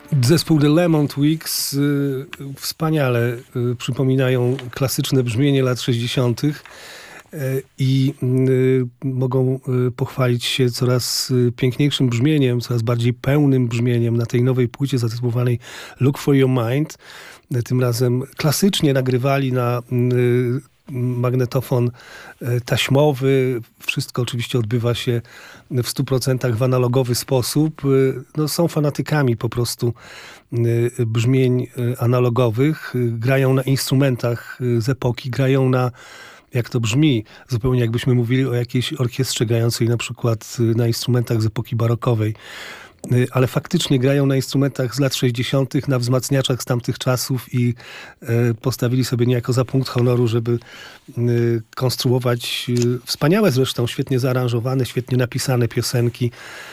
Zespół The Lemon Twigs wspaniale przypominają klasyczne brzmienie lat 60. I mogą pochwalić się coraz piękniejszym brzmieniem, coraz bardziej pełnym brzmieniem na tej nowej płycie zatytułowanej Look for Your Mind. Tym razem klasycznie nagrywali na magnetofon taśmowy. Wszystko oczywiście odbywa się w 100% w analogowy sposób. No, są fanatykami po prostu brzmień analogowych. Grają na instrumentach z epoki, grają na, jak to brzmi, zupełnie jakbyśmy mówili o jakiejś orkiestrze grającej na przykład na instrumentach z epoki barokowej. Ale faktycznie grają na instrumentach z lat 60., na wzmacniaczach z tamtych czasów i postawili sobie niejako za punkt honoru, żeby konstruować wspaniałe zresztą, świetnie zaaranżowane, świetnie napisane piosenki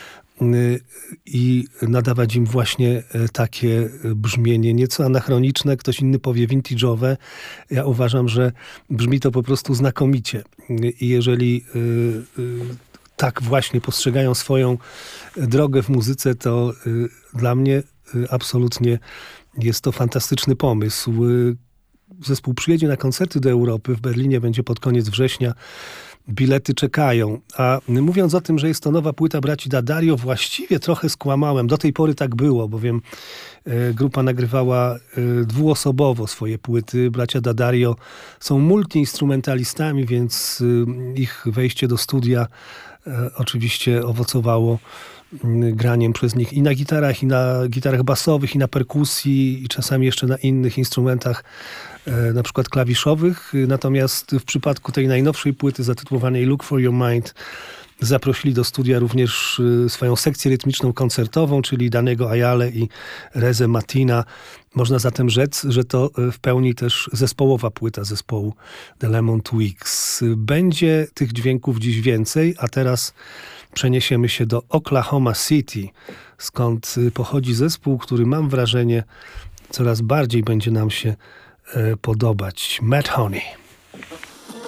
i nadawać im właśnie takie brzmienie nieco anachroniczne, ktoś inny powie vintage'owe. Ja uważam, że brzmi to po prostu znakomicie. I jeżeli tak właśnie postrzegają swoją drogę w muzyce, to dla mnie absolutnie jest to fantastyczny pomysł. Zespół przyjedzie na koncerty do Europy. W Berlinie będzie pod koniec września. Bilety czekają. A mówiąc o tym, że jest to nowa płyta braci D'Addario, właściwie trochę skłamałem. Do tej pory tak było, bowiem grupa nagrywała dwuosobowo swoje płyty. Bracia D'Addario są multiinstrumentalistami, więc ich wejście do studia oczywiście owocowało graniem przez nich i na gitarach basowych, i na perkusji, i czasami jeszcze na innych instrumentach, na przykład klawiszowych. Natomiast w przypadku tej najnowszej płyty zatytułowanej Look for Your Mind zaprosili do studia również swoją sekcję rytmiczną koncertową, czyli Danego Ayale i Rezę Matina. Można zatem rzec, że to w pełni też zespołowa płyta zespołu The Lemon Twigs. Będzie tych dźwięków dziś więcej, a teraz przeniesiemy się do Oklahoma City, skąd pochodzi zespół, który mam wrażenie coraz bardziej będzie nam się podobać. Mudhoney.